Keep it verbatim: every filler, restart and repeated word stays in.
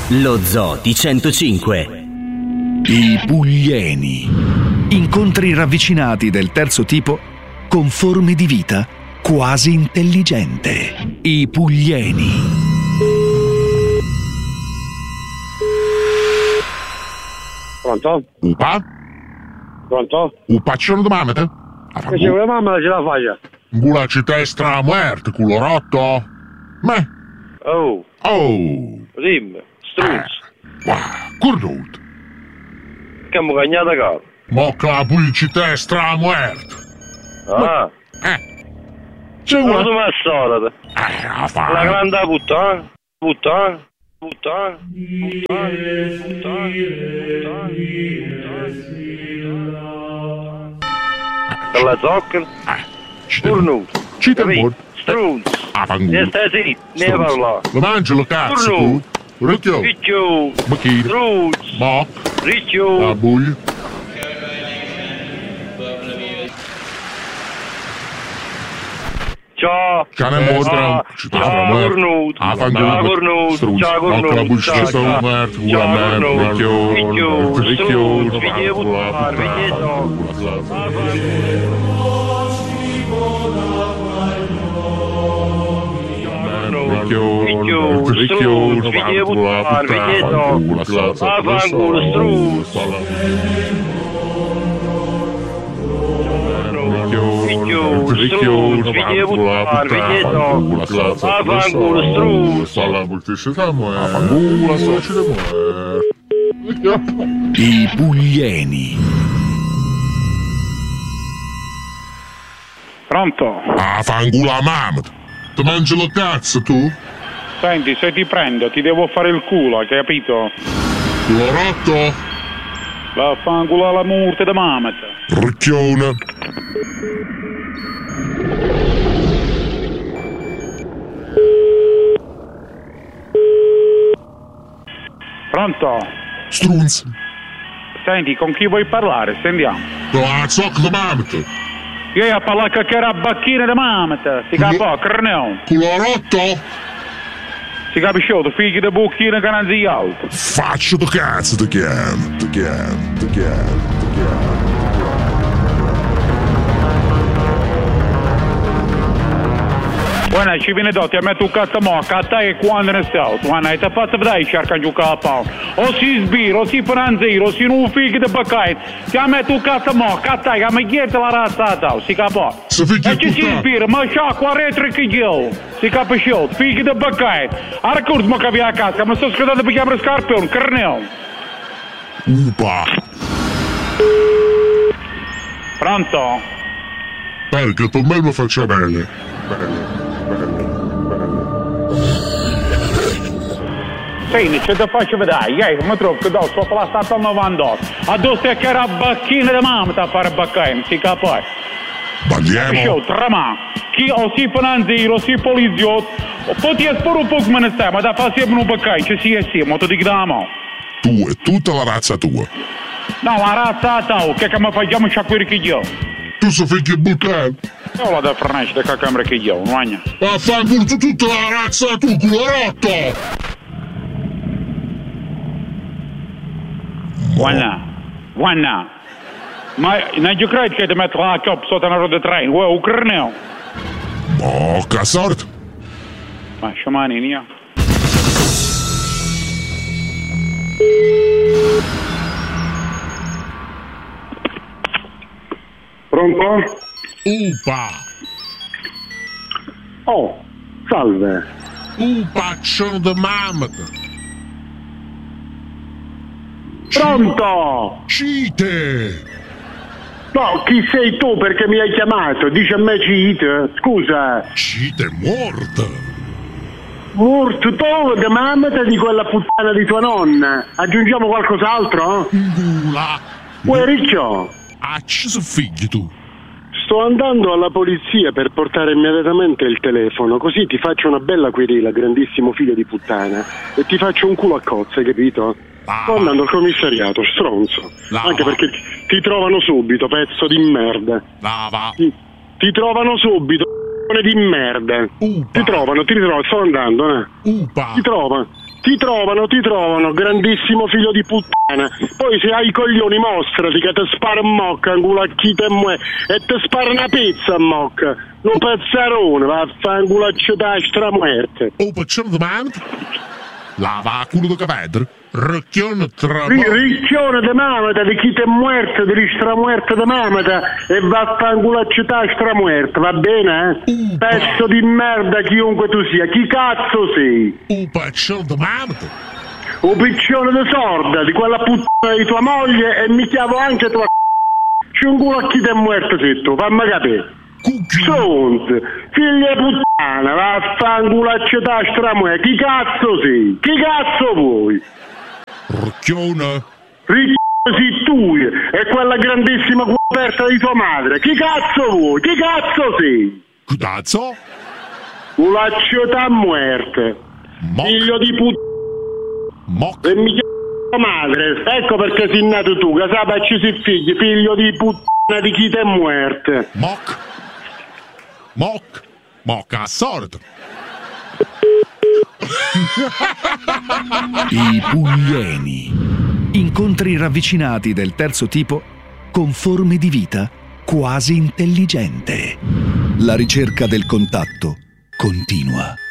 Lo Zoo di centocinque. I Puglieni. Incontri ravvicinati del terzo tipo con forme di vita quasi intelligente. I Puglieni. Pronto? Upa? Pronto? Upa, ci sono domande? Che c'è quella mamma ce la faccia? Gula ci testra muerte, culo rotto. Me? Oh. Oh. Rim. Struz. Wow, curdut. Che mo cagnata capo. Mocca poi ci testra muerte. Ah. Eh. C'è una... una... Non ma sorda. Eh, la fa. La grande puttana. Puttana. Puttana. Puttana. Puttana. Puttana. La zocca. Cornuto. Ci te morto. Strunz. Ah, fangulo. Ne stai zitto. Ne parla. Lo mangi lo cazzo tu. Ricchio. Ricchio. Bacchino. Strunz. Mo. Ricchio. La buia. Ciao. Cane mostra. Ciao cornuto. Ah, Ciao cornuto. Ciao cornuto. La buia ci sta muerto. Ciao cornuto. Ricchio. Ricchio. Figlie puttana. Figlie zocca. Ricchio, struz, figlie puttana, figlie zocca, affanculo, struz. Ricchio, struz, figlie puttana, figlie zocca, affanculo, struz. I Puglieni. Pronto? Ah, fangula mamma. Ti mangi lo cazzo tu? Senti, se ti prendo ti devo fare il culo, hai capito? Culo rotto? Vaffanculo alla morte da mamma. Ricchione. Pronto? Strunz. Senti, con chi vuoi parlare? Sentiamo. No, a zocca da mamma. Io a parlare che era bacchina da mamma, si capò, crneo. Culo rotto? Si capisce, tu figli di bocchina che non si alto. Faccio do cazzo, ti chiamo, ti chiamo, ti chiamo, ti chiamo. Guarda, ci viene dotti a me tu cazzo mocca, a te e quando ne sei. Guarda, ti fatto vedere cerca giù capo. O si sbira, o si franziro, o si non figli di baccai. Ti a me tu cazzo mocca, a te che mi chiede la razza a te, si capò. E ci si sbira, ma sciacqua retro che io. Si capisce, figli di baccai. A raccordo mo che via a casa, mi sto scordando per chiamare scarpione, carneo. Upa. Pronto? Perché per me mi faccia bene. Bene. Sì, ce te faccio vedere, io mi trovo che do, sto la stata al novantotto. Addosso che era bacchina da mamma a fare baccai, si capisce. Balliamo. Capisci, trama. Chi o si finanziero, o si poliziotto, poi ti spero un po' come ne stai, ma da fare sempre un baccai, ci si è sì, ma ti dico da mano. Tu, è tutta la razza tua. No, la razza tua, che che mi facciamo sciacquare che io? Tu sei figlio buttato. Io la da franci da cacamera che io, non magna. Ma fai tu tutta la razza tu, culo rotto! Guarda, guarda. Ma non ci credi che ti metto la coppa sotto una roda di treno, uè, ucraneo? Oh, che sorte! Ma sciamani, io. Pronto? Upa! Oh, salve. Upa, sono da mamma! Pronto? Cite! No, chi sei tu perché mi hai chiamato? Dice a me Cite. Scusa. Cite è morta! Morto tu da mamma di quella puttana di tua nonna. Aggiungiamo qualcos'altro? Gula! Uè, riccio? Ah, ci sono figli tu! Sto andando alla polizia per portare immediatamente il telefono, così ti faccio una bella querela, grandissimo figlio di puttana, e ti faccio un culo a cozze, capito? Lava. Sto andando al commissariato, stronzo. Lava. Anche perché ti trovano subito, pezzo di merda. Lava! Ti, ti trovano subito, di merda. Upa. Ti trovano, ti ritrovano, sto andando, eh. Upa! Ti trovano, Ti trovano, ti trovano, grandissimo figlio di puttana. Poi se hai i coglioni mostrati che ti spara un mocca, un culo a chi te muore, e ti spara una pizza a mocca. Un pezzarone, va a fare un culo a città stramuerte. Oh, facciamo domanda? Lava a culo di cavedra, ricchione tra... Ricchione di mamata, di chi te è muerto, di stramuerte di mamata, e va a fare un culo a città stramuerte, va bene, eh? Uh, Pezzo di merda chiunque tu sia, chi cazzo sei? Un paccione di mamata. Un piccione di sorda, di quella puttana di tua moglie, e mi chiamo anche tua c***o. C'è un culo a chi te è muerto sei tu, fammi capire. Stonz, figlia di puttana, va a fare un culo a città stramuerte, chi cazzo sei? Chi cazzo vuoi? Ricchione. Ricchione sei tu, e quella grandissima c***o aperta di tua madre, chi cazzo vuoi? Chi cazzo sei? Che cazzo? Culo a città muerte, Moc. figlio di puttana. Moc. E mi chiamo madre, ecco perché sei nato tu, che sai ci sei figli, figlio di puttana di chi te è muerte. Moc. Moc. Moc a sordo. I Puglieni. Incontri ravvicinati del terzo tipo con forme di vita quasi intelligente. La ricerca del contatto continua.